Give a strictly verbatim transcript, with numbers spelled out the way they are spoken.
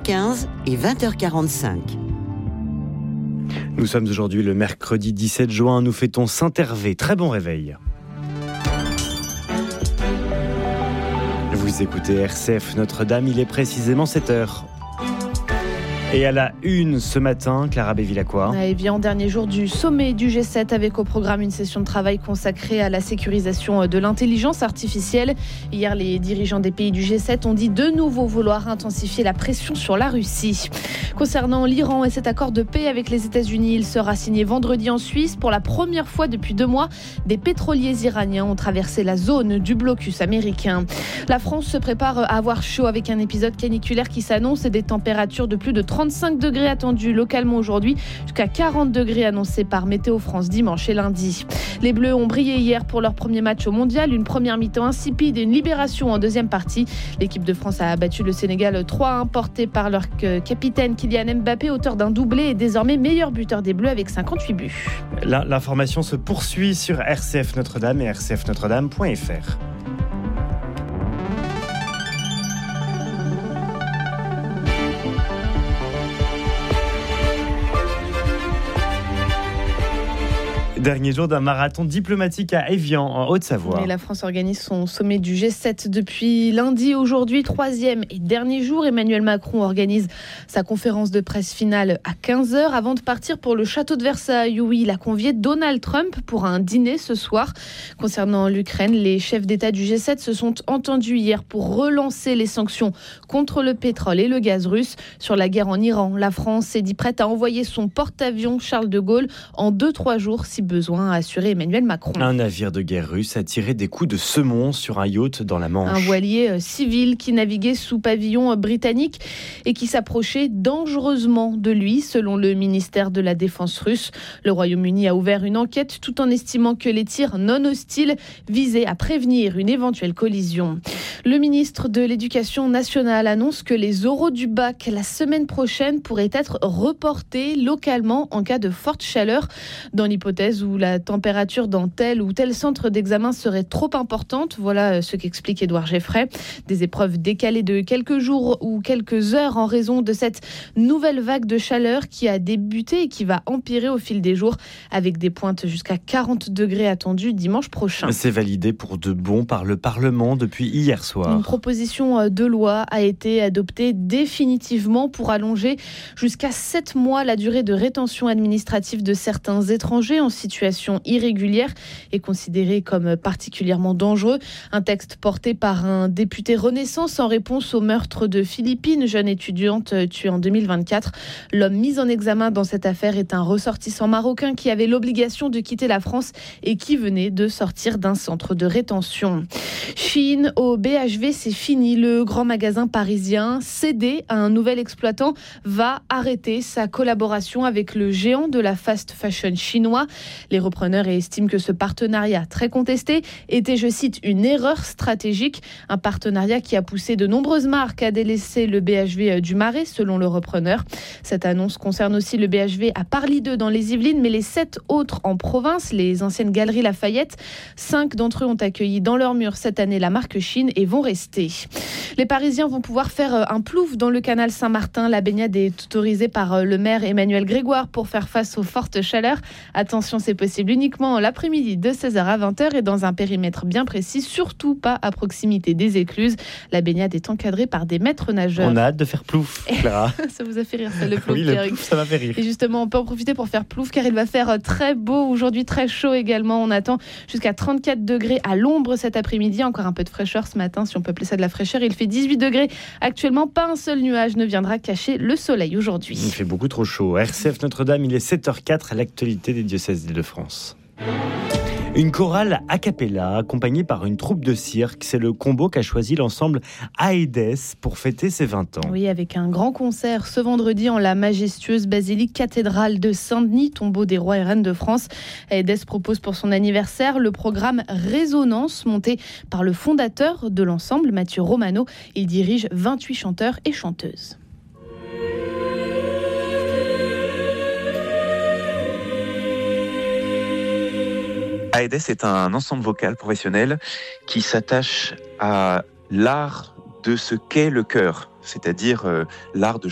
quinze et vingt heures quarante-cinq. Nous sommes aujourd'hui le mercredi dix-sept juin, nous fêtons Saint-Hervé. Très bon réveil. Vous écoutez R C F Notre-Dame, il est précisément sept heures. Et à la une ce matin, Clara Bévilacqua. Et bien, en dernier jour du sommet du G sept, avec au programme une session de travail consacrée à la sécurisation de l'intelligence artificielle. Hier, les dirigeants des pays du G sept ont dit de nouveau vouloir intensifier la pression sur la Russie. Concernant l'Iran et cet accord de paix avec les États-Unis, il sera signé vendredi en Suisse. Pour la première fois depuis deux mois, des pétroliers iraniens ont traversé la zone du blocus américain. La France se prépare à avoir chaud avec un épisode caniculaire qui s'annonce et des températures de plus de trente-cinq degrés attendus localement aujourd'hui, jusqu'à quarante degrés annoncés par Météo France dimanche et lundi. Les Bleus ont brillé hier pour leur premier match au Mondial, une première mi-temps insipide et une libération en deuxième partie. L'équipe de France a battu le Sénégal trois à un, porté par leur capitaine Kylian Mbappé, auteur d'un doublé et désormais meilleur buteur des Bleus avec cinquante-huit buts. L'information se poursuit sur R C F Notre-Dame et r c f notre dame point f r. Dernier jour d'un marathon diplomatique à Évian, en Haute-Savoie. Et la France organise son sommet du G sept depuis lundi. Aujourd'hui, troisième et dernier jour, Emmanuel Macron organise sa conférence de presse finale à quinze heures avant de partir pour le château de Versailles, où il a convié Donald Trump pour un dîner ce soir. Concernant l'Ukraine, les chefs d'État du G sept se sont entendus hier pour relancer les sanctions contre le pétrole et le gaz russe. Sur la guerre en Iran, la France s'est dit prête à envoyer son porte-avions Charles de Gaulle en deux trois jours si besoin, a assuré Emmanuel Macron. Un navire de guerre russe a tiré des coups de semonce sur un yacht dans la Manche. Un voilier civil qui naviguait sous pavillon britannique et qui s'approchait dangereusement de lui, selon le ministère de la Défense russe. Le Royaume-Uni a ouvert une enquête tout en estimant que les tirs non hostiles visaient à prévenir une éventuelle collision. Le ministre de l'Éducation nationale annonce que les oraux du bac la semaine prochaine pourraient être reportés localement en cas de forte chaleur, dans l'hypothèse où la température dans tel ou tel centre d'examen serait trop importante. Voilà ce qu'explique Édouard Geffray. Des épreuves décalées de quelques jours ou quelques heures en raison de cette nouvelle vague de chaleur qui a débuté et qui va empirer au fil des jours, avec des pointes jusqu'à quarante degrés attendues dimanche prochain. C'est validé pour de bon par le Parlement depuis hier soir. Une proposition de loi a été adoptée définitivement pour allonger jusqu'à sept mois la durée de rétention administrative de certains étrangers en situation irrégulière et considérés comme particulièrement dangereux. Un texte porté par un député Renaissance en réponse au meurtre de Philippine, jeune étudiante tuée en deux mille vingt-quatre. L'homme mis en examen dans cette affaire est un ressortissant marocain qui avait l'obligation de quitter la France et qui venait de sortir d'un centre de rétention. Chine, au B H V, c'est fini. Le grand magasin parisien, cédé à un nouvel exploitant, va arrêter sa collaboration avec le géant de la fast fashion chinois. Les repreneurs estiment que ce partenariat très contesté était, je cite, une erreur stratégique. Un partenariat qui a poussé de nombreuses marques à délaisser le B H V du Marais, selon le repreneur. Cette annonce concerne aussi le B H V à Parly-deux dans les Yvelines, mais les sept autres en province, les anciennes galeries Lafayette. Cinq d'entre eux ont accueilli dans leurs murs cette année la marque Chine et vont rester. Les Parisiens vont pouvoir faire un plouf dans le canal Saint-Martin. La baignade est autorisée par le maire Emmanuel Grégoire pour faire face aux fortes chaleurs. Attention, c'est possible uniquement l'après-midi de seize heures à vingt heures et dans un périmètre bien précis, surtout pas à proximité des écluses. La baignade est encadrée par des maîtres nageurs. On a hâte de faire plouf, Clara. Ça vous a fait rire, ça, le plouf. Oui, le plouf, ça m'a fait rire. Et justement, on peut en profiter pour faire plouf car il va faire très beau aujourd'hui, très chaud également. On attend jusqu'à trente-quatre degrés à l'ombre cet après-midi. Encore un peu de fraîcheur ce matin, si on peut appeler ça de la fraîcheur. Il fait dix-huit degrés actuellement. Pas un seul nuage ne viendra cacher le soleil aujourd'hui. Il fait beaucoup trop chaud. R C F Notre-Dame, il est sept heures quatre, l'actualité des diocèses d'Île-de-France. Une chorale a cappella accompagnée par une troupe de cirque. C'est le combo qu'a choisi l'ensemble Aedes pour fêter ses vingt ans. Oui, avec un grand concert ce vendredi en la majestueuse basilique cathédrale de Saint-Denis, tombeau des rois et reines de France. Aedes propose pour son anniversaire le programme Résonance, monté par le fondateur de l'ensemble, Mathieu Romano. Il dirige vingt-huit chanteurs et chanteuses. Aedes est un ensemble vocal professionnel qui s'attache à l'art de ce qu'est le chœur, c'est-à-dire euh, l'art de